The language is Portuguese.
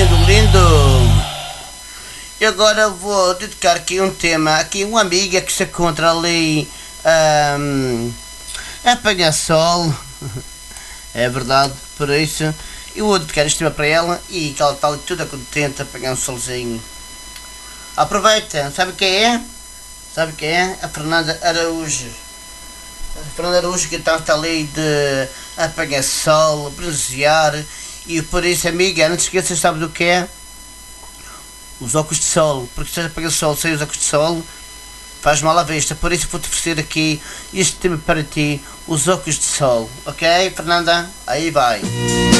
lindo, lindo. E agora vou dedicar aqui um tema, aqui uma amiga que se encontra ali a apanhar sol. É verdade, por isso eu vou dedicar este tema para ela e que ela está ali toda contente a apanhar um solzinho. Aproveita, sabe quem é? Sabe quem é? A Fernanda Araújo. A Fernanda Araújo que está ali de apanhar sol, bronzear. E por isso, amiga, não te esqueças, sabe do que é? Os óculos de sol. Porque se apanhar sol sem os óculos de sol, faz mal à vista. Por isso vou-te oferecer aqui este tema para ti, os óculos de sol. Ok, Fernanda? Aí vai.